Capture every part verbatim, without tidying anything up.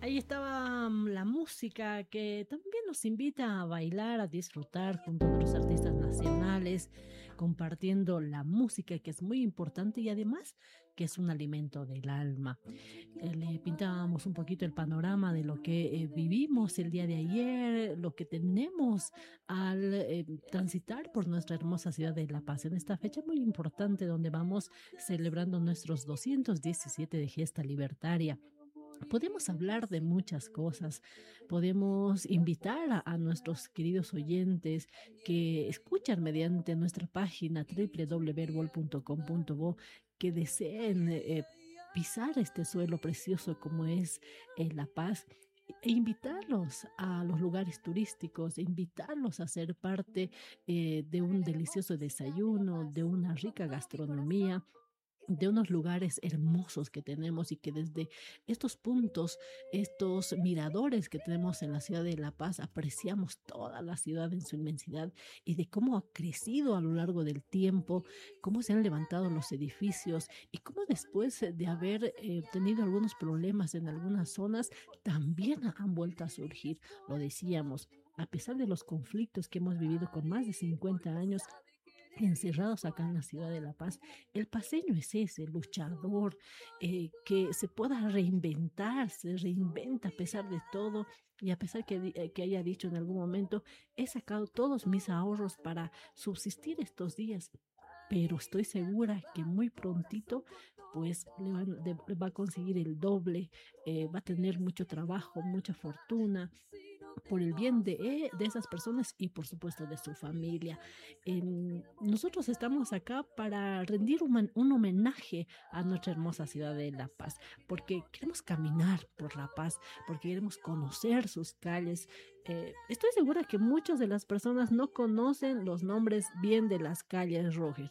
Ahí estaba mm, la música que también nos invita a bailar, a disfrutar junto a otros artistas nacionales, compartiendo la música que es muy importante y además que es un alimento del alma. Eh, le pintábamos un poquito el panorama de lo que eh, vivimos el día de ayer, lo que tenemos al eh, transitar por nuestra hermosa ciudad de La Paz en esta fecha muy importante donde vamos celebrando nuestros doscientos diecisiete de gesta libertaria. Podemos hablar de muchas cosas, podemos invitar a, a nuestros queridos oyentes que escuchan mediante nuestra página w w w punto verbol punto com punto bo que deseen eh, pisar este suelo precioso como es eh, La Paz e invitarlos a los lugares turísticos, e invitarlos a ser parte eh, de un delicioso desayuno, de una rica gastronomía, de unos lugares hermosos que tenemos y que desde estos puntos, estos miradores que tenemos en la ciudad de La Paz, apreciamos toda la ciudad en su inmensidad y de cómo ha crecido a lo largo del tiempo, cómo se han levantado los edificios y cómo después de haber eh, tenido algunos problemas en algunas zonas, también han vuelto a surgir, lo decíamos. A pesar de los conflictos que hemos vivido con más de cincuenta años, encerrados acá en la ciudad de La Paz, el paseño es ese luchador eh, que se pueda reinventar, se reinventa a pesar de todo y a pesar que, eh, que haya dicho en algún momento, he sacado todos mis ahorros para subsistir estos días, pero estoy segura que muy prontito pues le, van- de- le va a conseguir el doble, eh, va a tener mucho trabajo, mucha fortuna por el bien de, eh, de esas personas y por supuesto de su familia. En- nosotros estamos acá para rendir un, man- un homenaje a nuestra hermosa ciudad de La Paz, porque queremos caminar por La Paz, porque queremos conocer sus calles. Eh, estoy segura que muchas de las personas no conocen los nombres bien de las calles, Roger.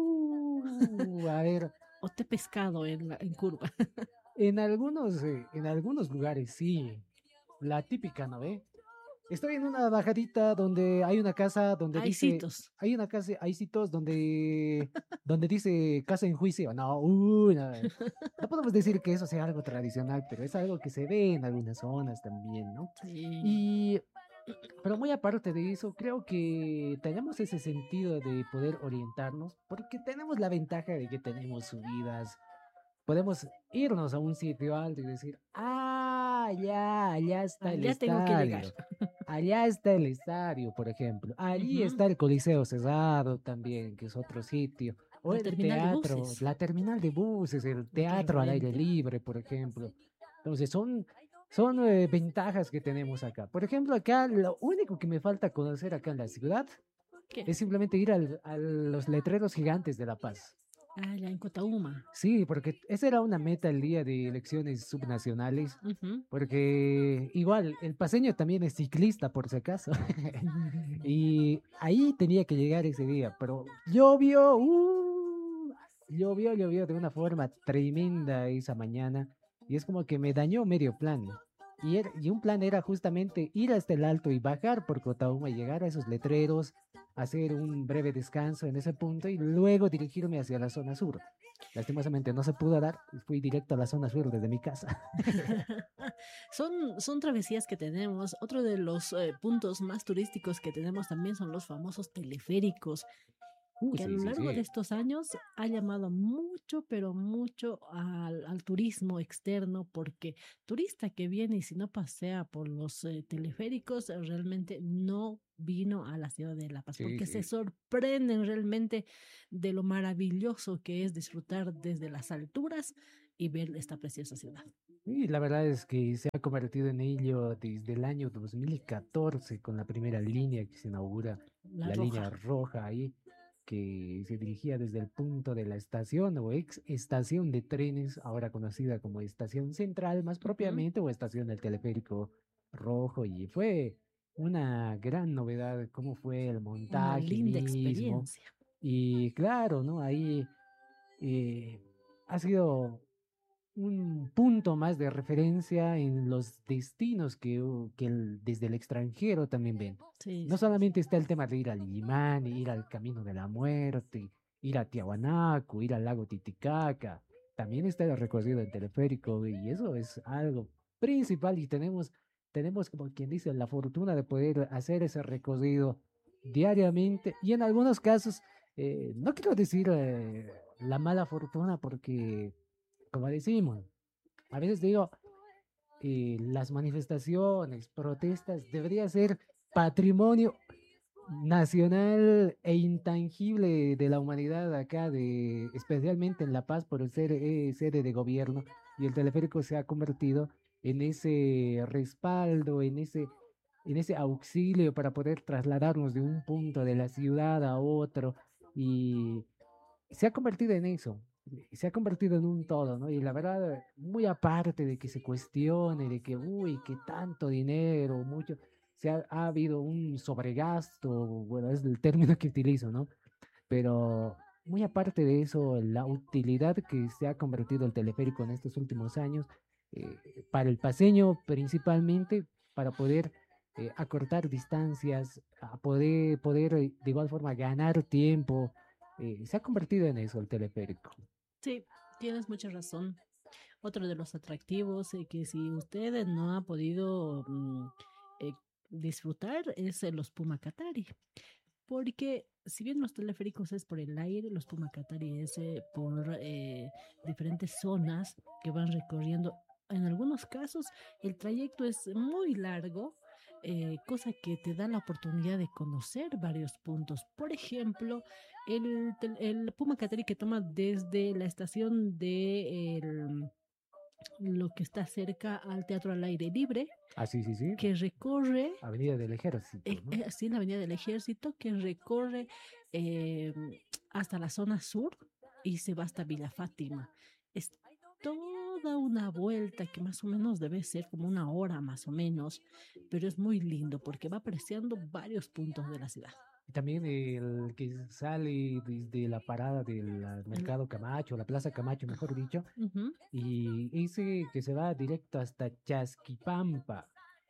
Uh, a ver, O te he pescado en, la- en curva. en algunos, eh, en algunos lugares sí, la típica, ¿no ve? Estoy en una bajadita donde hay una casa donde Hay dice, sitios. hay una casa, hay sitios donde, donde dice casa en juicio. No, uy, no, no podemos decir que eso sea algo tradicional, pero es algo que se ve en algunas zonas también, ¿no? Sí. Y, pero muy aparte de eso, creo que tenemos ese sentido de poder orientarnos porque tenemos la ventaja de que tenemos subidas. Podemos irnos a un sitio alto y decir, ah, allá, allá está el Allá tengo que llegar. estadio. Allá está el estadio, por ejemplo. Allí Ujú. está el Coliseo Cerrado también, que es otro sitio. O La el terminal de teatro, buses, la terminal de buses, el otro teatro al aire referente. libre, por ejemplo. Entonces, son, son eh, ventajas que tenemos acá. Por ejemplo, acá lo único que me falta conocer acá en la ciudad ¿Qué? es simplemente ir al- a los letreros gigantes de La Paz. Ah, ya en Cotauma. Sí, porque esa era una meta el día de elecciones subnacionales, Ujú. porque igual el paseño también es ciclista por si acaso, y ahí tenía que llegar ese día, pero llovió, uh, llovió, llovió de una forma tremenda esa mañana, y es como que me dañó medio plan. Y, era- y un plan era justamente ir hasta el alto y bajar por Cotauma y llegar a esos letreros, hacer un breve descanso en ese punto y luego dirigirme hacia la zona sur. Lastimosamente no se pudo dar, fui directo a la zona sur desde mi casa. Son, son travesías que tenemos. Otro de los eh, puntos más turísticos que tenemos también son los famosos teleféricos, Uh, que a sí, lo sí, largo de sí. estos años ha llamado mucho, pero mucho al, al turismo externo, porque turista que viene y si no pasea por los eh, teleféricos, eh, realmente no vino a la ciudad de La Paz, Sí, porque se sí. sorprenden realmente de lo maravilloso que es disfrutar desde las alturas y ver esta preciosa ciudad. Y la verdad es que se ha convertido en ello desde el año dos mil catorce con la primera línea que se inaugura, La la línea Roja. roja ahí, que se dirigía desde el punto de la estación o ex estación de trenes, ahora conocida como estación central más Ujú. propiamente, o estación del teleférico rojo. Y fue una gran novedad cómo fue el Una montaje linda mismo. experiencia. Y claro, ¿no? Ahí eh, ha sido un punto más de referencia en los destinos que, u- que el- desde el extranjero también ven. Sí, No sí, sí. solamente está el tema de ir al Illimani, ir al Camino de la Muerte, ir a Tiahuanaco, ir al lago Titicaca, también está el recorrido en teleférico y eso es algo. principal y tenemos, tenemos, como quien dice, la fortuna de poder hacer ese recorrido diariamente y en algunos casos, eh, no quiero decir eh, la mala fortuna porque, como decimos, a veces digo, eh, las manifestaciones, protestas, debería ser patrimonio nacional e intangible de la humanidad acá, de, especialmente en La Paz, por ser eh, sede de gobierno, y el teleférico se ha convertido en ese respaldo, en ese, en ese auxilio para poder trasladarnos de un punto de la ciudad a otro, y se ha convertido en eso, se ha convertido en un todo, ¿no? Y la verdad, muy aparte de que se cuestione, de que, uy, qué tanto dinero, mucho, se ha, ha habido un sobregasto, bueno, es el término que utilizo, ¿no? Pero muy aparte de eso, la utilidad que se ha convertido el teleférico en estos últimos años, eh, para el paseño principalmente, para poder eh, acortar distancias, a poder, poder eh, de igual forma ganar tiempo, eh, se ha convertido en eso el teleférico. Sí, tienes mucha razón. Otro de los atractivos eh, que si usted no ha podido mm, eh, disfrutar es eh, los Pumacatari, porque si bien los teleféricos es por el aire, los Pumacatari es eh, por eh, diferentes zonas que van recorriendo. En algunos casos el trayecto es muy largo, eh, cosa que te da la oportunidad de conocer varios puntos. Por ejemplo, el, tel- el Pumacatari que toma desde la estación de el- lo que está cerca al Teatro al Aire Libre, Ah, sí, sí, sí. que recorre Avenida del Ejército, eh, ¿no? eh, así en la Avenida del Ejército, que recorre eh, hasta la zona sur y se va hasta Villa Fátima. Es toda una vuelta que más o menos debe ser como una hora más o menos, pero es muy lindo porque va apreciando varios puntos de la ciudad. Y también el que sale desde la parada del ah, El- Mercado Camacho, la Plaza Camacho, mejor dicho, Ujú. y ese que se va directo hasta Chasquipampa.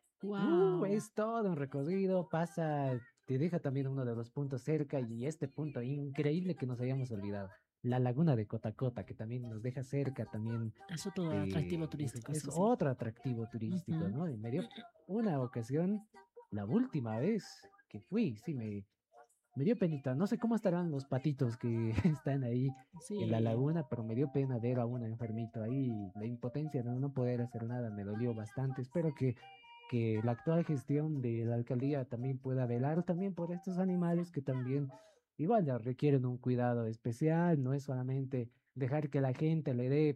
Uh, Wow. es todo un recorrido, pasa, te deja también uno de los puntos cerca y este punto increíble que nos habíamos olvidado, la laguna de Cotacota, que también nos deja cerca también Es otro atractivo de, es, turístico, es sí, sí. otro atractivo turístico, Ujú. ¿no? Y me dio una ocasión, la última vez que fui, sí, me, me dio penita, no sé cómo estarán los patitos que están ahí en la Sí, laguna, pero me dio pena ver a un enfermito ahí, la impotencia de no poder hacer nada, me dolió bastante, espero que que la actual gestión de la alcaldía también pueda velar también por estos animales que también igual ya requieren un cuidado especial, no es solamente dejar que la gente le dé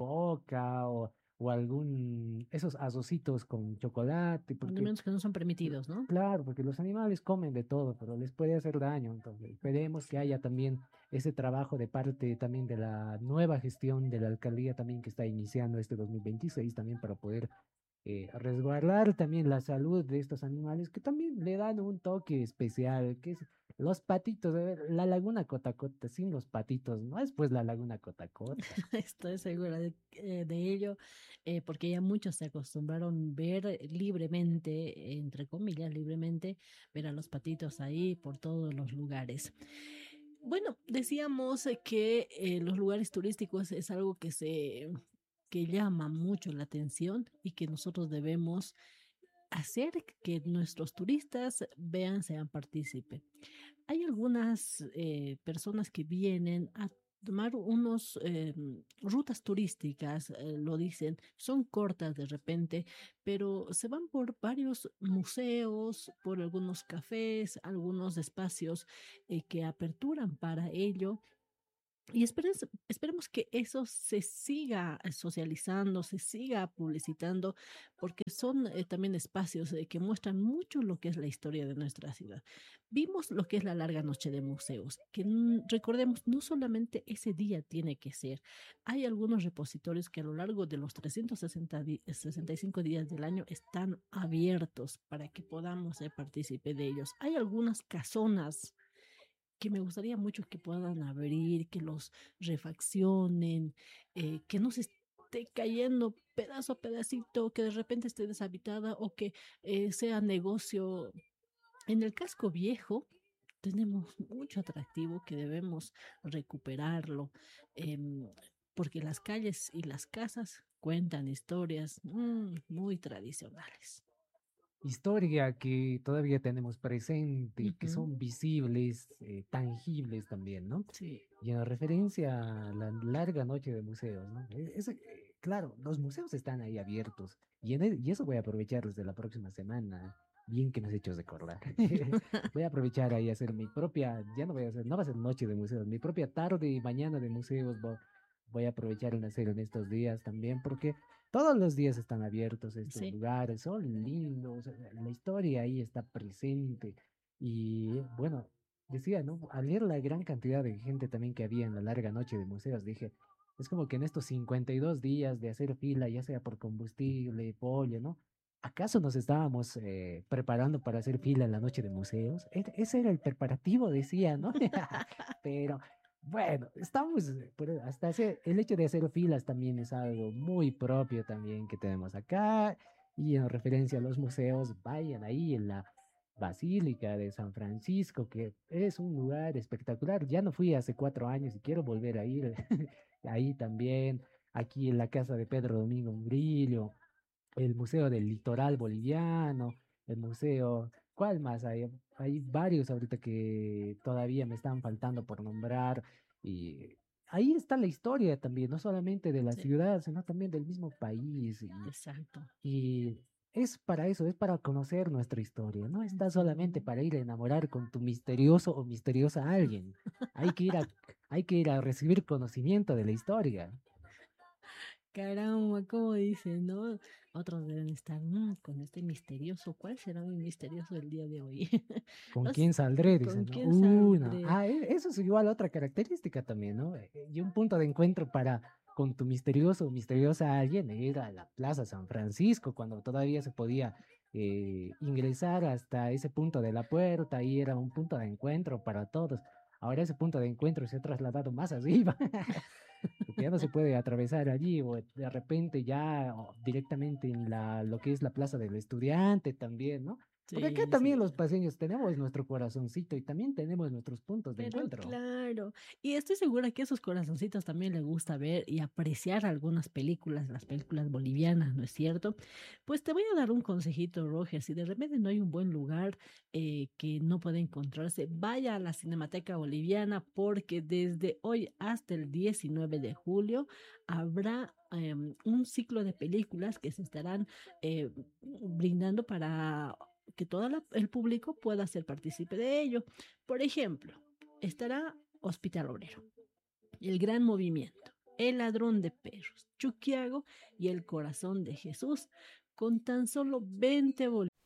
pipoca o, o algún, esos asocitos con chocolate, porque alimentos que no son cl- permitidos, ¿no? claro, porque los animales comen de todo, pero les puede hacer daño, entonces esperemos que haya también ese trabajo de parte también de la nueva gestión de la alcaldía también que está iniciando este dos mil veintiséis también para poder eh, resguardar también la salud de estos animales que también le dan un toque especial, que es los patitos, a ver, la laguna Cotacota, sin los patitos, no es pues la laguna Cotacota. Estoy segura de, eh, de ello, eh, porque ya muchos se acostumbraron ver libremente, entre comillas, libremente, ver a los patitos ahí por todos los lugares. Bueno, decíamos eh, que eh, los lugares turísticos es algo que se que llama mucho la atención y que nosotros debemos hacer que nuestros turistas vean, sean partícipes. Hay algunas eh, personas que vienen a tomar unos eh, rutas turísticas, eh, lo dicen, son cortas de repente, pero se van por varios museos, por algunos cafés, algunos espacios eh, que aperturan para ello y esperes- esperemos que eso se siga eh, socializando, se siga publicitando, porque son eh, también espacios eh, que muestran mucho lo que es la historia de nuestra ciudad. Vimos lo que es la larga noche de museos, que n- recordemos, no solamente ese día tiene que ser. Hay algunos repositorios que a lo largo de los trescientos sesenta di- sesenta y cinco días del año están abiertos para que podamos ser partícipe de ellos. Hay algunas casonas que me gustaría mucho que puedan abrir, que los refaccionen, eh, que no se esté cayendo pedazo a pedacito, que de repente esté deshabitada o que eh, sea negocio. En el casco viejo tenemos mucho atractivo que debemos recuperarlo, em, porque las calles y las casas cuentan historias mm, muy tradicionales. Historia que todavía tenemos presente, que Ujú. son visibles, eh, tangibles también, ¿no? Sí, Y en referencia a la larga noche de museos, ¿no? E- ese, eh, claro, los museos están ahí abiertos y, en e- y eso voy a aprovechar desde la próxima semana. Bien que me has hecho recordar. Voy a aprovechar ahí a hacer mi propia, ya no voy a hacer, no va a ser noche de museos, mi propia tarde y mañana de museos. vo- Voy a aprovechar en hacer en estos días también porque todos los días están abiertos estos sí, lugares, son lindos, eh, la historia ahí está presente. Y bueno, decía, ¿no? Al ver la gran cantidad de gente también que había en la larga noche de museos, dije, es como que en estos cincuenta y dos días de hacer fila, ya sea por combustible, pollo, ¿no? ¿Acaso nos estábamos eh, preparando para hacer fila en la noche de museos? E- Ese era el preparativo, decía, ¿no? Pero bueno, estamos, eh, pero hasta ese, el hecho de hacer filas también es algo muy propio también que tenemos acá. Y en referencia a los museos, vayan ahí en la Basílica de San Francisco, que es un lugar espectacular. Ya no fui hace cuatro años y quiero volver a ir. Ahí también, aquí en la casa de Pedro Domingo Murillo, el Museo del Litoral Boliviano, el museo, ¿cuál más hay? Hay varios ahorita que todavía me están faltando por nombrar y ahí está la historia también, no solamente de la sí, ciudad, sino también del mismo país y, exacto. y es para eso, es para conocer nuestra historia, no está solamente Ujú. para ir a enamorar con tu misterioso o misteriosa alguien, hay que ir a, hay que ir a recibir conocimiento de la historia. Caramba, ¿cómo dicen, no? Otros deben estar "Mm, con este misterioso. ¿Cuál será mi misterioso del día de hoy? ¿Con Los- quién saldré? ¿Con Dicen, ¿no? quién Uy, no. saldré? Ah, e- eso es igual otra característica también, ¿no? Eh, Y un punto de encuentro para con tu misterioso o misteriosa alguien era la Plaza San Francisco, cuando todavía se podía eh, ingresar hasta ese punto de la puerta, y era un punto de encuentro para todos. Ahora ese punto de encuentro se ha trasladado más arriba, porque ya no se puede atravesar allí, o de repente ya o directamente en la, lo que es la Plaza del Estudiante también, ¿no? Porque acá Sí, también sí. los paseños tenemos nuestro corazoncito y también tenemos nuestros puntos de Pero encuentro. claro, y estoy segura que a esos corazoncitos también les gusta ver y apreciar algunas películas, las películas bolivianas, ¿no es cierto? Pues te voy a dar un consejito, Roger. Si de repente no hay un buen lugar eh, que no puede encontrarse, vaya a la Cinemateca Boliviana porque desde hoy hasta el diecinueve de julio habrá em, un ciclo de películas que se estarán eh, brindando para que todo la- el público pueda ser partícipe de ello. Por ejemplo, estará Hospital Obrero, El Gran Movimiento, El Ladrón de Perros, Chuquiago y El Corazón de Jesús, con tan solo veinte bolívares.